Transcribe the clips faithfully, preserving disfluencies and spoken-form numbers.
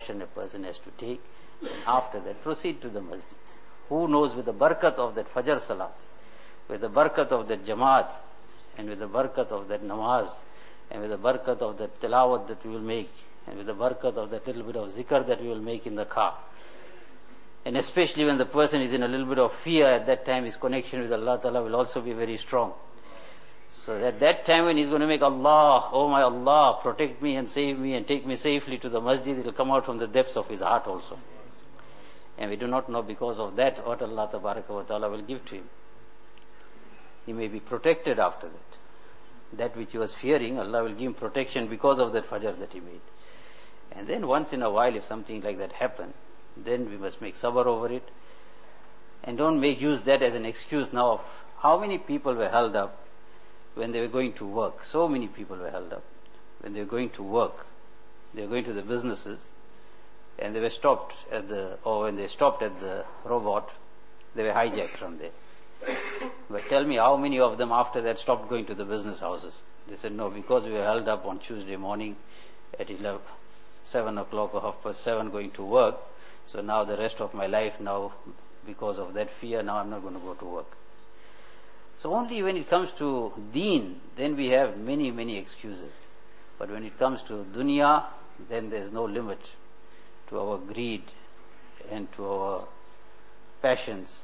precaution a person has to take, and after that proceed to the masjid. Who knows, with the barakat of that Fajr Salat, with the barakat of that Jamaat, and with the barakat of that namaz, and with the barakat of that tilawat that we will make, and with the barakat of that little bit of zikr that we will make in the car. And especially when the person is in a little bit of fear, at that time his connection with Allah Ta'ala will also be very strong. So at that time when he's going to make Allah, oh my Allah, protect me and save me and take me safely to the masjid, it will come out from the depths of his heart also. And we do not know because of that what Allah Ta'ala will give to him. He may be protected after that. That which he was fearing, Allah will give him protection because of that Fajr that he made. And then once in a while, if something like that happens, then we must make sabr over it. And don't make use that as an excuse now of how many people were held up when they were going to work. So many people were held up when they were going to work. They were going to the businesses and they were stopped at the, or when they stopped at the robot, they were hijacked from there. But tell me how many of them after that stopped going to the business houses? They said, no, because we were held up on Tuesday morning at eleven, seven o'clock or half past seven going to work. So now the rest of my life now, because of that fear, now I'm not going to go to work. So only when it comes to deen, then we have many, many excuses. But when it comes to dunya, then there's no limit to our greed and to our passions.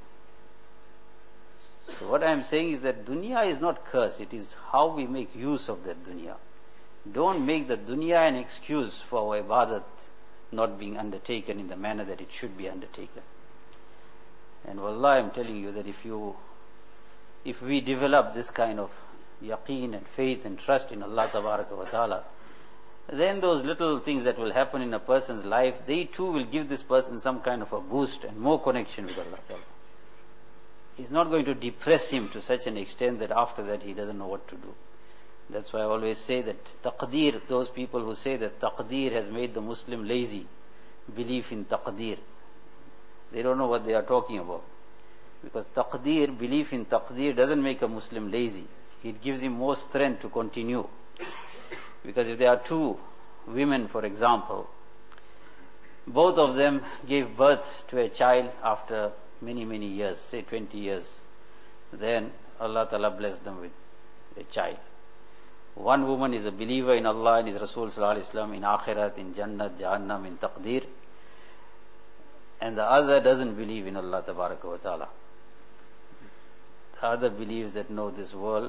So what I am saying is that dunya is not cursed, it is how we make use of that dunya. Don't make the dunya an excuse for our ibadat not being undertaken in the manner that it should be undertaken. And wallah, I am telling you that if you, if we develop this kind of yaqeen and faith and trust in Allah Tabaraka wa Ta'ala, then those little things that will happen in a person's life, they too will give this person some kind of a boost and more connection with Allah Ta'ala. It's not going to depress him to such an extent that after that he doesn't know what to do. That's why I always say that taqdeer, those people who say that taqdeer has made the Muslim lazy, belief in taqdeer, they don't know what they are talking about. Because taqdeer, belief in taqdeer doesn't make a Muslim lazy. It gives him more strength to continue. Because if there are two women, for example, both of them gave birth to a child after many, many years, say twenty years, then Allah Ta'ala blessed them with a child. One woman is a believer in Allah and His Rasul Sallallahu Alaihi Wasallam, in Akhirat, in Jannat, Jahannam, in Taqdeer, and the other doesn't believe in Allah Tabaraka wa Ta'ala. The other believes that no, this world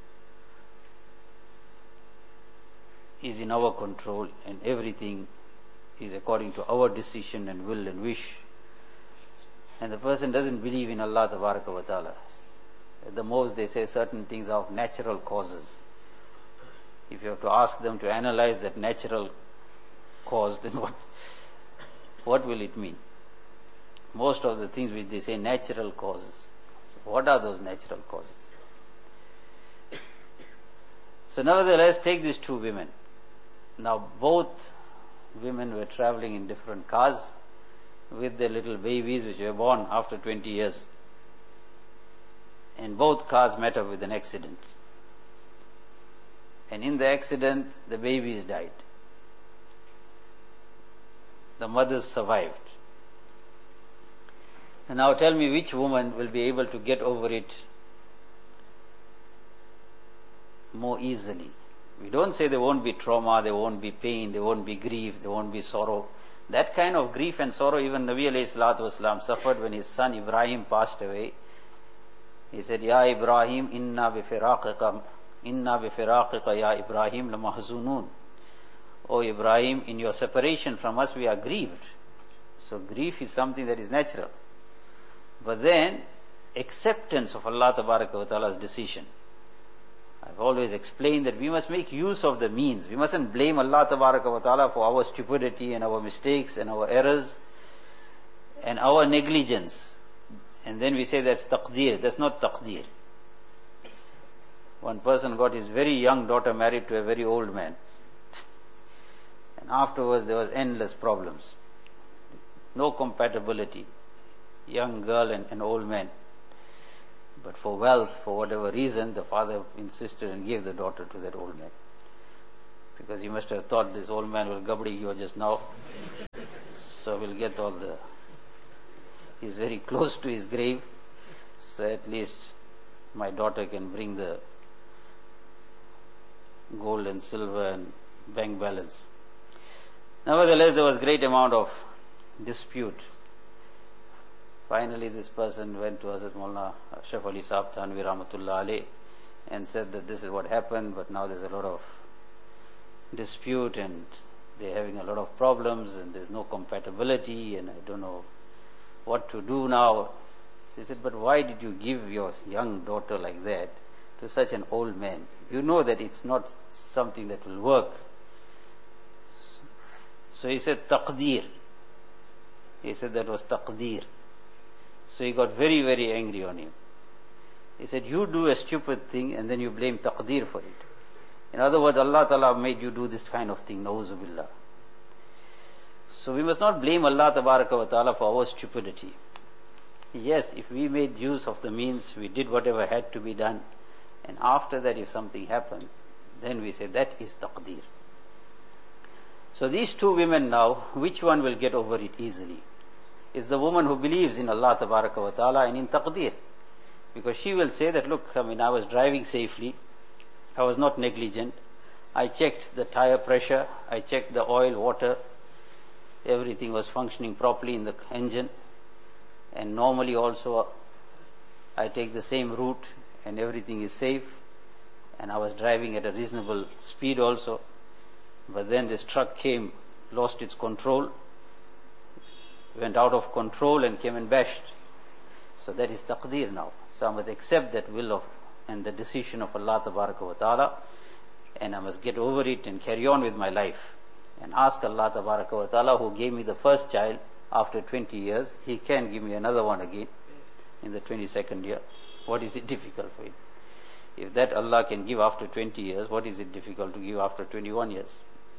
is in our control and everything is according to our decision and will and wish. And the person doesn't believe in Allah Tabaraka wa Ta'ala. At the most they say certain things are of natural causes. If you have to ask them to analyze that natural cause, then what, what will it mean? Most of the things which they say natural causes, what are those natural causes? So nevertheless, take these two women. Now both women were traveling in different cars with their little babies which were born after twenty years. And both cars met up with an accident. And in the accident, the babies died. The mothers survived. And now tell me which woman will be able to get over it more easily. We don't say there won't be trauma, there won't be pain, there won't be grief, there won't be sorrow. That kind of grief and sorrow even Nabi alayhi salatu wasalam suffered when his son Ibrahim passed away. He said, Ya Ibrahim, inna bifiraqika, inna bifiraqika ya Ibrahim lamahzunun. O Ibrahim, in your separation from us we are grieved. So grief is something that is natural. But then, acceptance of Allah Tabaraka wa Ta'ala's decision. I've always explained that we must make use of the means. We mustn't blame Allah Tabaraka wa Ta'ala for our stupidity and our mistakes and our errors and our negligence. And then we say that's taqdeer. That's not taqdeer. One person got his very young daughter married to a very old man. And afterwards there was endless problems. No compatibility. Young girl and an old man. But for wealth, for whatever reason, the father insisted and gave the daughter to that old man. Because he must have thought this old man will gabdi you just now. so we'll get all the, he's very close to his grave, so at least my daughter can bring the gold and silver and bank balance. Nevertheless, there was great amount of dispute. Finally, this person went to Hazrat Maulana Ashraf Ali Sahab Thanvi Rahmatullah Alayh and said that this is what happened, but now there's a lot of dispute and they're having a lot of problems and there's no compatibility and I don't know what to do now. She said, but why did you give your young daughter like that to such an old man? You know that it's not something that will work. So he said, taqdeer. He said that was taqdeer. So he got very, very angry on him. He said, you do a stupid thing and then you blame taqdeer for it. In other words, Allah Ta'ala made you do this kind of thing, na'uzu billah. So we must not blame Allah Tabaraka wa Ta'ala for our stupidity. Yes, if we made use of the means, we did whatever had to be done, and after that if something happened, then we say that is taqdeer. So these two women now, which one will get over it easily? Is the woman who believes in Allah Tabaraka wa Ta'ala and in taqdeer. Because she will say that, look, I mean, I was driving safely, I was not negligent, I checked the tire pressure, I checked the oil, water, everything was functioning properly in the engine, and normally also I take the same route and everything is safe, and I was driving at a reasonable speed also, but then this truck came, lost its control, went out of control and came and bashed. So that is taqdeer now. So I must accept that will of and the decision of Allah Tabaraka wa Ta'ala, and I must get over it and carry on with my life. And ask Allah Tabaraka wa Ta'ala, who gave me the first child after twenty years, He can give me another one again in the twenty-second year. What is it difficult for Him? If that Allah can give after twenty years, what is it difficult to give after twenty-one years?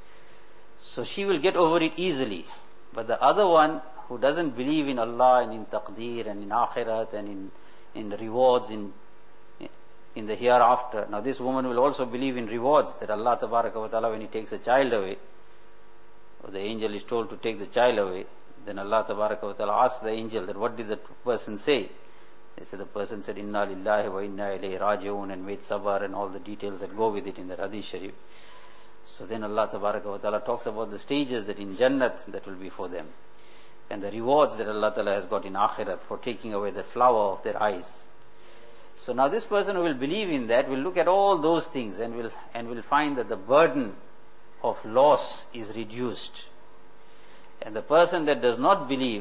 So she will get over it easily. But the other one who doesn't believe in Allah and in taqdeer and in akhirat and in, in rewards in in the hereafter. Now this woman will also believe in rewards, that Allah Tabaraka wa Ta'ala, when He takes a child away, or the angel is told to take the child away, then Allah Tabaraka wa Ta'ala asks the angel that what did the person say? They said the person said, Inna lillahi wa inna ilayhi raji'un, and made sabar and all the details that go with it in the Hadith Sharif. So then Allah Tabaraka wa Ta'ala talks about the stages that in Jannat that will be for them, and the rewards that Allah Ta'ala has got in Akhirat for taking away the flower of their eyes. So now this person who will believe in that will look at all those things and will and will find that the burden of loss is reduced. And the person that does not believe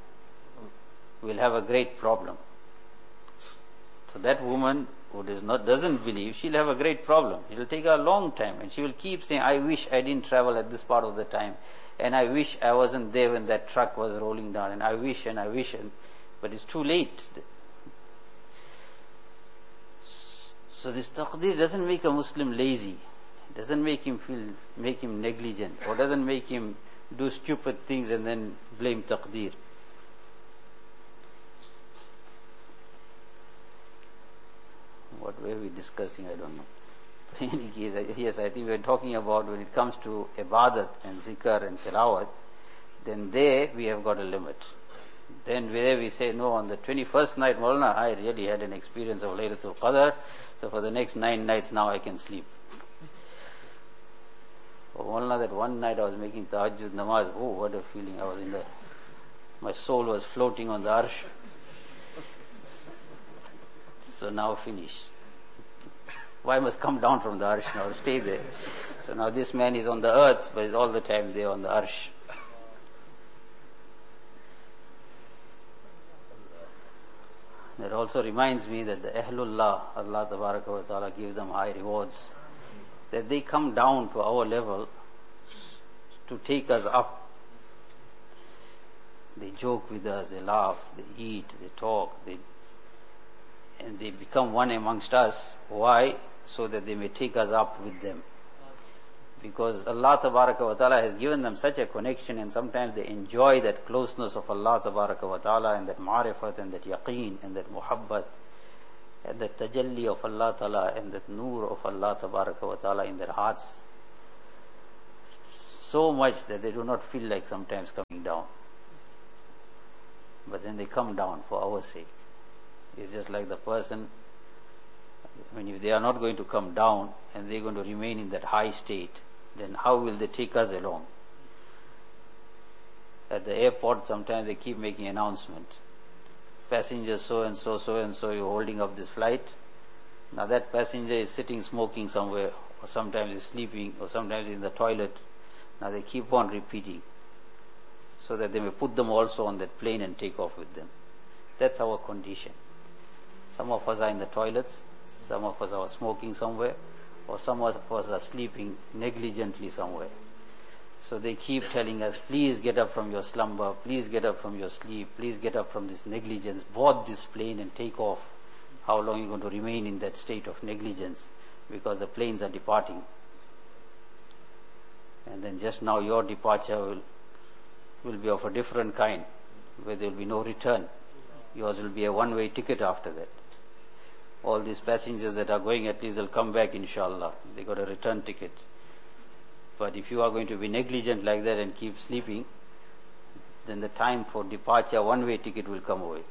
will have a great problem. So that woman who does not doesn't believe, she'll have a great problem. It will take her a long time, and she will keep saying, I wish I didn't travel at this part of the time, and I wish I wasn't there when that truck was rolling down, and I wish and I wish, and but it's too late. So this taqdeer doesn't make a Muslim lazy, it doesn't make him feel, make him negligent, or doesn't make him do stupid things and then blame taqdeer. What were we discussing? I don't know. But in any case, yes, I think we are talking about when it comes to ibadat and zikr and tilawat, then there we have got a limit. Then where we say, no, on the twenty-first night, Maulana, I really had an experience of Laylatul Qadr, so for the next nine nights now I can sleep. Oh, Maulana, that one night I was making tahajjud namaz, oh, what a feeling, I was in the, my soul was floating on the arsh. So now finish. Why must come down from the arsh now, stay there? So now this man is on the earth, but is all the time there on the arsh. That also reminds me that the Ahlullah, Allah Tabaraka wa Ta'ala give them high rewards, that they come down to our level to take us up. They joke with us, they laugh, they eat, they talk, they and they become one amongst us. Why? So that they may take us up with them. Because Allah Tabaraka wa Ta'ala has given them such a connection, and sometimes they enjoy that closeness of Allah Tabaraka wa Ta'ala, and that ma'rifat, and that yaqeen, and that muhabbat, and that tajalli of Allah Ta'ala, and that noor of Allah Tabaraka wa Ta'ala in their hearts, so much that they do not feel like sometimes coming down. but then they come down for our sake. It's just like the person, I mean, if they are not going to come down and they're going to remain in that high state, then how will they take us along? At the airport, sometimes they keep making announcement. Passenger so and so, so and so, you're holding up this flight. Now that passenger is sitting smoking somewhere, or sometimes is sleeping, or sometimes in the toilet. Now they keep on repeating, so that they may put them also on that plane and take off with them. That's our condition. Some of us are in the toilets, some of us are smoking somewhere, or some of us are sleeping negligently somewhere. So they keep telling us, please get up from your slumber, please get up from your sleep, please get up from this negligence, board this plane and take off. How long are you going to remain in that state of negligence? Because the planes are departing. And then just now your departure will, will be of a different kind, where there will be no return. Yours will be a one-way ticket after that. All these passengers that are going, at least they'll come back, inshallah. They got a return ticket. But if you are going to be negligent like that and keep sleeping, then the time for departure, one-way ticket will come away.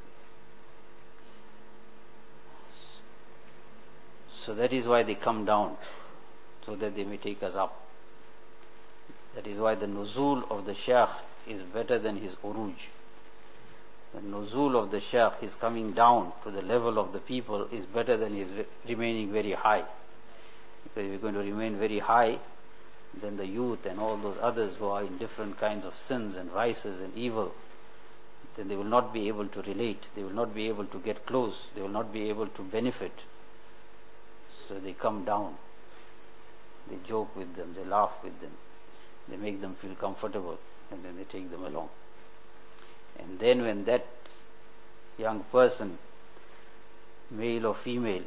So that is why they come down, so that they may take us up. That is why the nuzul of the Shaykh is better than his uruj. The nuzul of the Shaykh, his coming down to the level of the people, is better than his remaining very high. Because if you're going to remain very high, then the youth and all those others who are in different kinds of sins and vices and evil, then they will not be able to relate, they will not be able to get close, they will not be able to benefit. So they come down, they joke with them, they laugh with them, they make them feel comfortable, and then they take them along. And then when that young person, male or female,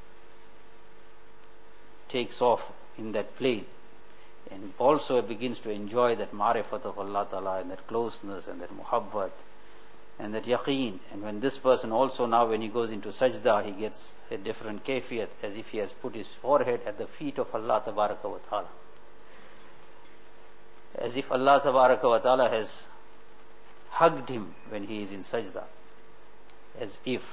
takes off in that plane, and also begins to enjoy that marifat of Allah Ta'ala, and that closeness and that muhabbat and that yaqeen. And when this person also now, when he goes into sajda, he gets a different kayfiyat, as if he has put his forehead at the feet of Allah Tabaraka wa Ta'ala. As if Allah Tabaraka wa Ta'ala has hugged him when he is in sajda. As if.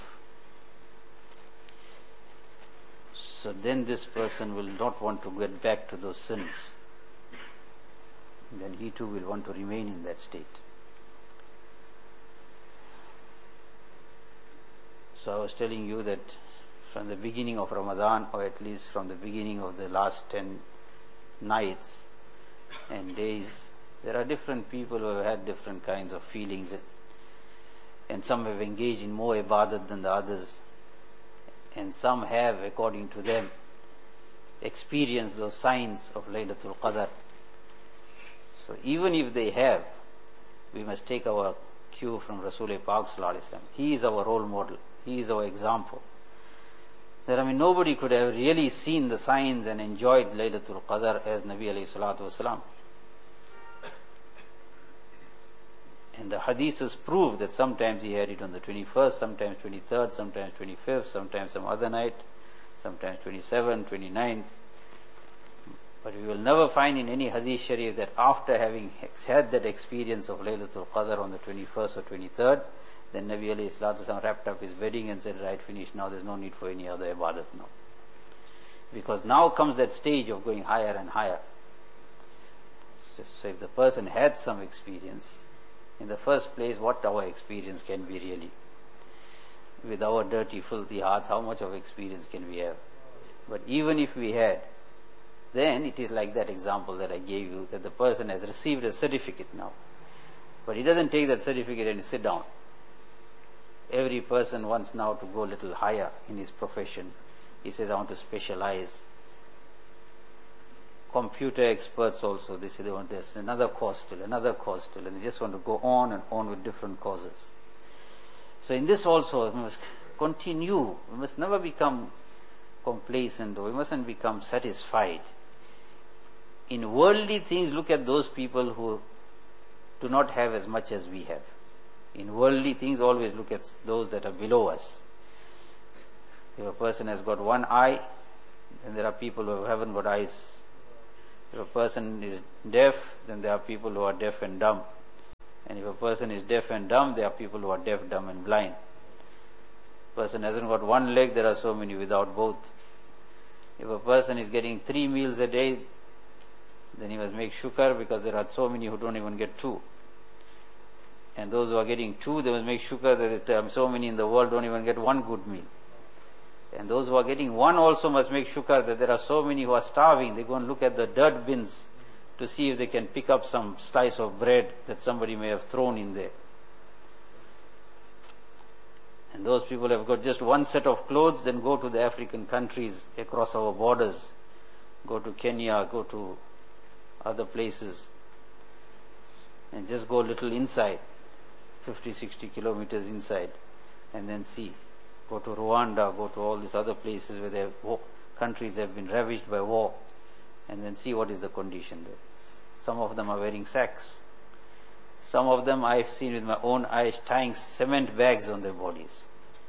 So then this person will not want to get back to those sins. Then he too will want to remain in that state. So I was telling you that from the beginning of Ramadan, or at least from the beginning of the last ten nights and days, there are different people who have had different kinds of feelings, and some have engaged in more ibadat than the others, and some have, according to them, experienced those signs of Laylatul Qadr. So even if they have, we must take our cue from Rasul Pak Sallallahu Alaihi Wasallam. He is our role model. He is our example. That I mean, nobody could have really seen the signs and enjoyed Laylatul Qadr as Nabi alayhi salatu wasalam. And the hadiths prove that sometimes he had it on the twenty-first, sometimes twenty-third, sometimes twenty-fifth, sometimes some other night, sometimes twenty-seventh, twenty-ninth. But we will never find in any hadith sharif that after having had that experience of Laylatul Qadr on the twenty-first or twenty-third, then Nabi alayhi salatu wasalam wrapped up his bedding and said, right, finished, now there's no need for any other ibadat now. Because now comes that stage of going higher and higher. So, so if the person had some experience, in the first place, what our experience can be really? With our dirty, filthy hearts, how much of experience can we have? But even if we had, then it is like that example that I gave you, that the person has received a certificate now. But he doesn't take that certificate and sit down. Every person wants now to go a little higher in his profession. He says, I want to specialize. Computer experts also, they say they want this, another course still, another course still, and they just want to go on and on with different causes. So in this also, we must continue. We must never become complacent, or we mustn't become satisfied. In worldly things, look at those people who do not have as much as we have. In worldly things, always look at those that are below us. If a person has got one eye, then there are people who haven't got eyes. If a person is deaf, then there are people who are deaf and dumb. And if a person is deaf and dumb, there are people who are deaf, dumb and blind. Person hasn't got one leg, there are so many without both. If a person is getting three meals a day, then he must make shukr, because there are so many who don't even get two. And those who are getting two, they must make shukr that there are so many in the world don't even get one good meal. And those who are getting one also must make shukr that there are so many who are starving. They go and look at the dirt bins to see if they can pick up some slice of bread that somebody may have thrown in there. And those people have got just one set of clothes, then go to the African countries across our borders. Go to Kenya, go to other places, and just go a little inside, fifty, sixty kilometers inside, and then see. Go to Rwanda, go to all these other places where their countries have been ravaged by war, and then see what is the condition there. Some of them are wearing sacks. Some of them I've seen with my own eyes tying cement bags on their bodies.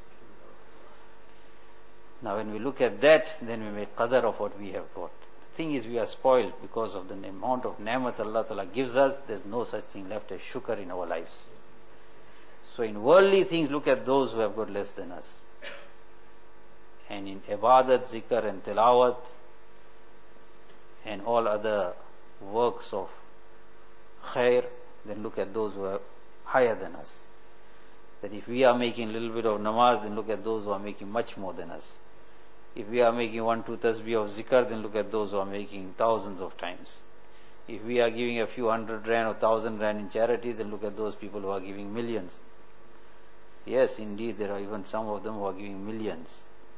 Now when we look at that, then we make qadr of what we have got. The thing is, we are spoiled because of the amount of ni'mats Allah Ta'ala gives us. There's no such thing left as shukr in our lives. So in worldly things, look at those who have got less than us. And in ibadat, zikr and tilawat and all other works of khair, then look at those who are higher than us. That if we are making a little bit of namaz, then look at those who are making much more than us. If we are making one, two tasbih of zikr, then look at those who are making thousands of times. If we are giving a few hundred rand or thousand rand in charities, then look at those people who are giving millions. Yes, indeed, there are even some of them who are giving millions.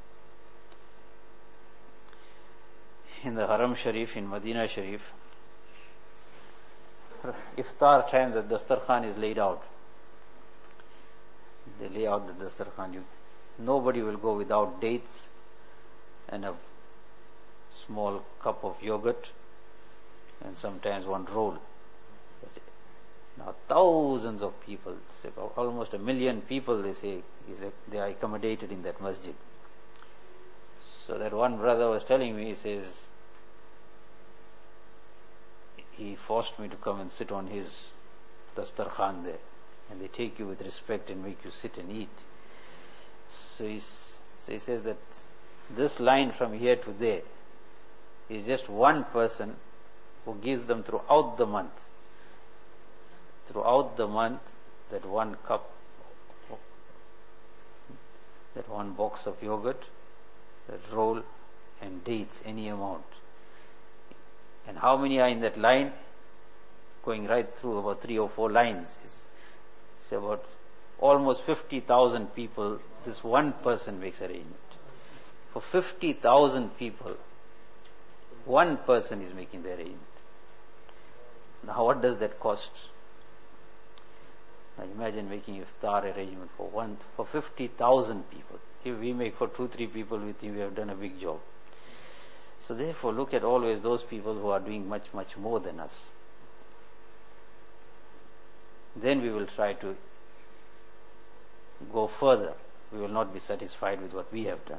In the Haram Sharif, in Medina Sharif, iftar times, the dastarkhan is laid out. They lay out the dastarkhan. You, nobody will go without dates and a small cup of yogurt and sometimes one roll. Now thousands of people, say almost a million people, they say, is a, they are accommodated in that masjid. So that one brother was telling me, he says, he forced me to come and sit on his dastarkhan there. And they take you with respect and make you sit and eat. So he, so he says that this line from here to there is just one person who gives them throughout the month. Throughout the month, that one cup, that one box of yogurt, that roll and dates, any amount. And how many are in that line? Going right through about three or four lines. It's, it's about almost fifty thousand people, this one person makes arrangement. For fifty thousand people, one person is making the arrangement. Now what does that cost? Now imagine making iftar arrangement for one, for fifty thousand people. If we make for two, three people, we think we have done a big job. So therefore, look at always those people who are doing much, much more than us. Then we will try to go further. We will not be satisfied with what we have done.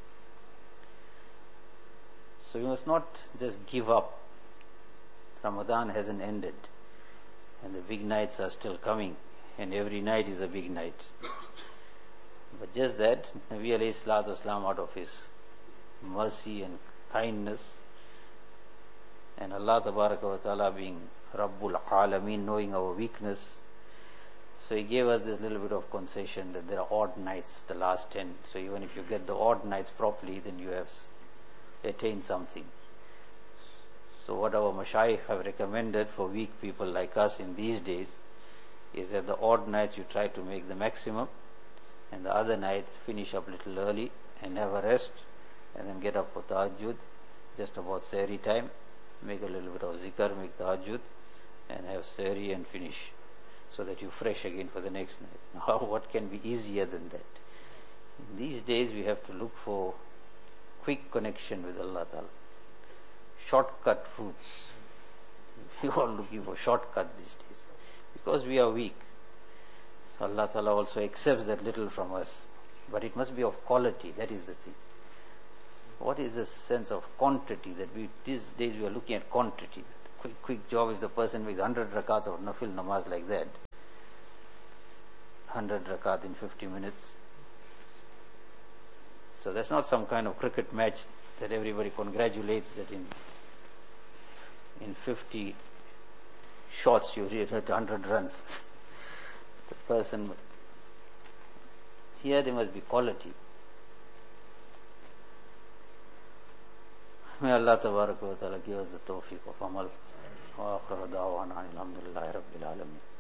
So we must not just give up. Ramadan hasn't ended, and the big nights are still coming, and every night is a big night. But just that, Nabi alayhi salatu wasalam, out of his mercy and kindness, and Allah tabaraka wa ta'ala being Rabbul Alameen, knowing our weakness, so He gave us this little bit of concession that there are odd nights, the last ten. So even if you get the odd nights properly, then you have attained something. So what our mashayikh have recommended for weak people like us in these days is that the odd nights you try to make the maximum, and the other nights finish up a little early and have a rest, and then get up for tahajjud, just about sehri time, make a little bit of zikr, make tahajjud, and have sehri and finish, so that you're fresh again for the next night. Now what can be easier than that? In these days we have to look for quick connection with Allah Ta'ala. Shortcut routes. We are looking for shortcut these days, because we are weak. So Allah Ta'ala also accepts that little from us, but it must be of quality. That is the thing. What is the sense of quantity that we, these days we are looking at quantity. Quick, quick job. If the person makes one hundred rakats of nafil namaz like that, hundred rakat in fifty minutes. So that's not some kind of cricket match that everybody congratulates that in in fifty shots you hit one hundred runs. The person, here there must be quality. May Allah Tabaraka wa Ta'ala give us the tawfiq of amal. Wa akhiru da'wana alhamdulillahi rabbil alamin.